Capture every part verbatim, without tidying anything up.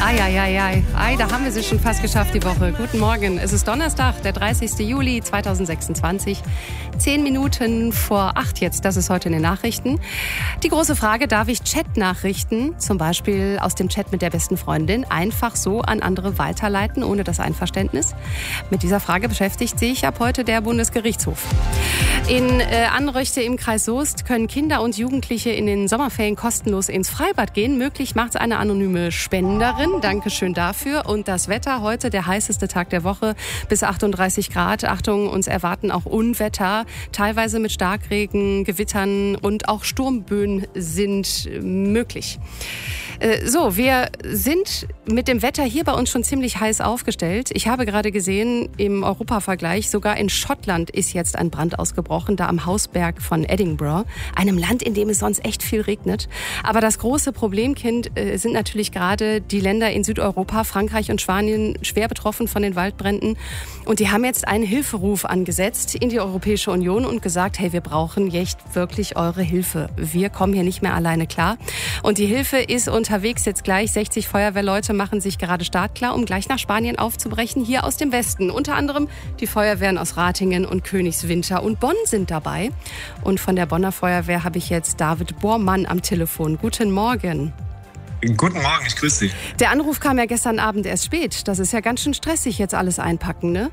Eieiei, ei, da haben wir sie schon fast geschafft, die Woche. Guten Morgen, es ist Donnerstag, der dreißigster Juli zweitausendsechsundzwanzig. Zehn Minuten vor acht jetzt, das ist heute in den Nachrichten. Die große Frage, darf ich Chat-Nachrichten, zum Beispiel aus dem Chat mit der besten Freundin, einfach so an andere weiterleiten, ohne das Einverständnis? Mit dieser Frage beschäftigt sich ab heute der Bundesgerichtshof. In äh, Anröchte im Kreis Soest können Kinder und Jugendliche in den Sommerferien kostenlos ins Freibad gehen. Möglich macht es eine anonyme Spenderin. Dankeschön dafür. Und das Wetter heute, der heißeste Tag der Woche, bis achtunddreißig Grad. Achtung, uns erwarten auch Unwetter, teilweise mit Starkregen, Gewittern und auch Sturmböen sind möglich. So, wir sind mit dem Wetter hier bei uns schon ziemlich heiß aufgestellt. Ich habe gerade gesehen, im Europavergleich, sogar in Schottland ist jetzt ein Brand ausgebrochen, da am Hausberg von Edinburgh, einem Land, in dem es sonst echt viel regnet. Aber das große Problemkind äh, sind natürlich gerade die Länder in Südeuropa, Frankreich und Spanien, schwer betroffen von den Waldbränden. Und die haben jetzt einen Hilferuf angesetzt in die Europäische Union und gesagt, hey, wir brauchen echt wirklich eure Hilfe. Wir kommen hier nicht mehr alleine klar. Und die Hilfe ist unterwegs jetzt gleich. sechzig Feuerwehrleute machen sich gerade startklar, um gleich nach Spanien aufzubrechen, hier aus dem Westen. Unter anderem die Feuerwehren aus Ratingen und Königswinter und Bonn sind dabei. Und von der Bonner Feuerwehr habe ich jetzt David Bormann am Telefon. Guten Morgen. Guten Morgen, ich grüße dich. Der Anruf kam ja gestern Abend erst spät. Das ist ja ganz schön stressig, jetzt alles einpacken, ne?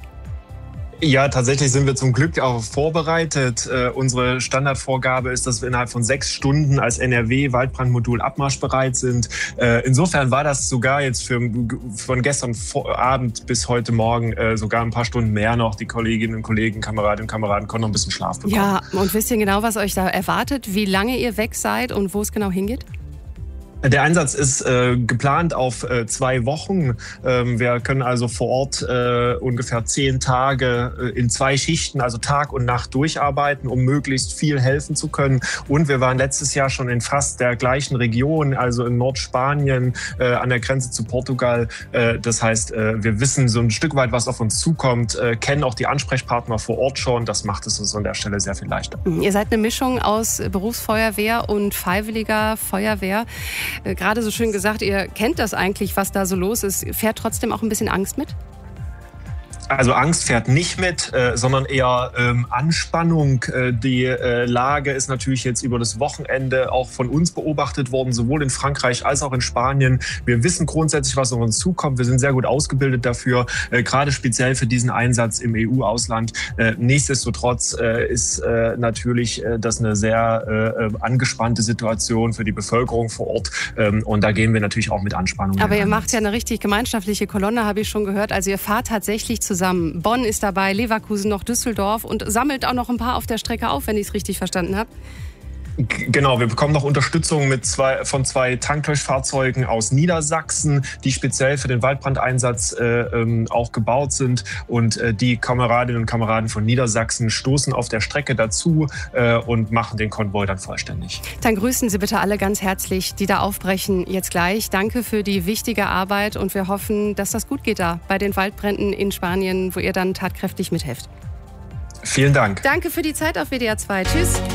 Ja, tatsächlich sind wir zum Glück auch vorbereitet. Äh, unsere Standardvorgabe ist, dass wir innerhalb von sechs Stunden als N R W-Waldbrandmodul abmarschbereit sind. Äh, insofern war das sogar jetzt für, von gestern Abend bis heute Morgen äh, sogar ein paar Stunden mehr noch. Die Kolleginnen und Kollegen, Kameradinnen und Kameraden konnten noch ein bisschen Schlaf bekommen. Ja, und wisst ihr genau, was euch da erwartet? Wie lange ihr weg seid und wo es genau hingeht? Der Einsatz ist äh, geplant auf äh, zwei Wochen. Ähm, wir können also vor Ort äh, ungefähr zehn Tage äh, in zwei Schichten, also Tag und Nacht durcharbeiten, um möglichst viel helfen zu können. Und wir waren letztes Jahr schon in fast der gleichen Region, also in Nordspanien, äh, an der Grenze zu Portugal. Äh, das heißt, äh, wir wissen so ein Stück weit, was auf uns zukommt, äh, kennen auch die Ansprechpartner vor Ort schon. Das macht es uns an der Stelle sehr viel leichter. Ihr seid eine Mischung aus Berufsfeuerwehr und freiwilliger Feuerwehr. Gerade so schön gesagt, ihr kennt das eigentlich, was da so los ist. Fährt trotzdem auch ein bisschen Angst mit? Also Angst fährt nicht mit, äh, sondern eher ähm, Anspannung. Äh, die äh, Lage ist natürlich jetzt über das Wochenende auch von uns beobachtet worden, sowohl in Frankreich als auch in Spanien. Wir wissen grundsätzlich, was auf uns zukommt. Wir sind sehr gut ausgebildet dafür, äh, gerade speziell für diesen Einsatz im E U-Ausland. Äh, nichtsdestotrotz äh, ist äh, natürlich äh, das eine sehr äh, angespannte Situation für die Bevölkerung vor Ort. Ähm, und da gehen wir natürlich auch mit Anspannung. Aber ihr macht ja eine richtig gemeinschaftliche Kolonne, habe ich schon gehört. Also ihr fahrt tatsächlich zusammen. Zusammen. Bonn ist dabei, Leverkusen noch, Düsseldorf und sammelt auch noch ein paar auf der Strecke auf, wenn ich es richtig verstanden habe. Genau, wir bekommen noch Unterstützung mit zwei, von zwei Tanklöschfahrzeugen aus Niedersachsen, die speziell für den Waldbrandeinsatz äh, ähm, auch gebaut sind. Und äh, die Kameradinnen und Kameraden von Niedersachsen stoßen auf der Strecke dazu äh, und machen den Konvoi dann vollständig. Dann grüßen Sie bitte alle ganz herzlich, die da aufbrechen jetzt gleich. Danke für die wichtige Arbeit und wir hoffen, dass das gut geht da bei den Waldbränden in Spanien, wo ihr dann tatkräftig mithelft. Vielen Dank. Danke für die Zeit auf W D R zwei. Tschüss.